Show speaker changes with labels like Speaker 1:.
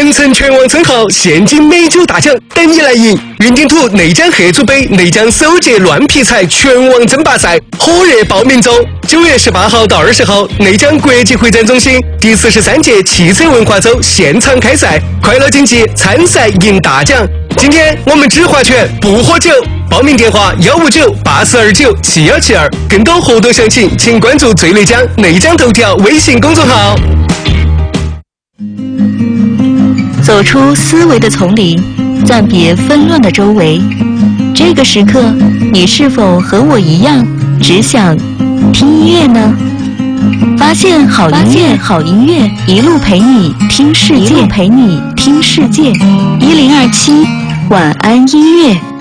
Speaker 1: 前程全网称号，现金美酒大奖等你来赢！云顶土内江黑猪杯内江首届乱劈柴全网争霸赛火热报名中，9月18号到20号，内江国际会展中心第43届汽车文化周现场开赛，快乐竞技，参赛赢大奖。今天我们只划拳不喝酒，报名电话159-8229-7172，更多活动详情请关注最内江内江头条微信公众号。
Speaker 2: 走出思维的丛林，暂别纷乱的周围。这个时刻，你是否和我一样，只想听音乐呢？发现好音乐，一路陪你听世界，102.7晚安音乐。